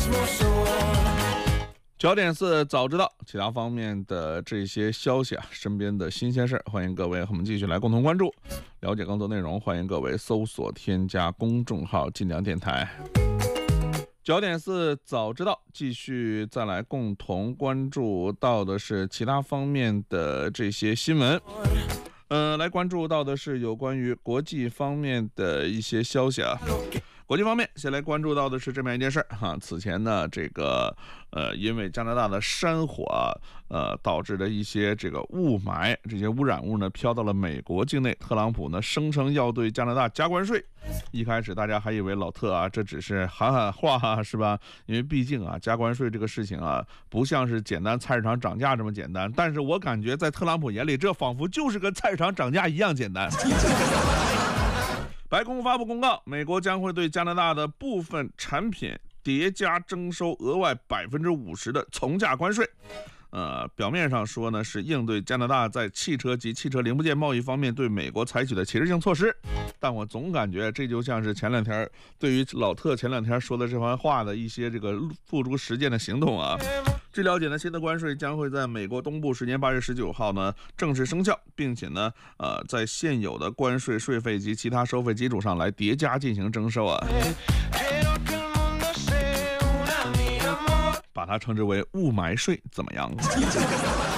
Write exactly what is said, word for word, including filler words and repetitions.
焦点四早知道，其他方面的这些消息啊，身边的新鲜事儿，欢迎各位和我们继续来共同关注。了解更多内容，欢迎各位搜索添加公众号晋江电台。焦点四早知道，继续再来共同关注到的是其他方面的这些新闻。呃，来关注到的是有关于国际方面的一些消息啊。国际方面，先来关注到的是这么一件事儿哈。此前呢，这个呃，因为加拿大的山火呃导致的一些这个雾霾，这些污染物呢飘到了美国境内。特朗普呢声称要对加拿大加关税。一开始大家还以为老特啊，这只是喊喊话啊，是吧？因为毕竟啊，加关税这个事情啊，不像是简单菜市场涨价这么简单。但是我感觉在特朗普眼里，这仿佛就是跟菜市场涨价一样简单。白宫发布公告，美国将会对加拿大的部分产品叠加征收额外百分之五十的从价关税。呃，表面上说呢，是应对加拿大在汽车及汽车零部件贸易方面对美国采取的歧视性措施，但我总感觉这就像是前两天对于老特前两天说的这番话的一些这个付诸实践的行动啊。据了解呢，新的关税将会在美国东部时间八月十九号呢正式生效，并且呢，呃，在现有的关税税费及其他收费基础上来叠加进行征收啊，把它称之为雾霾税，怎么样？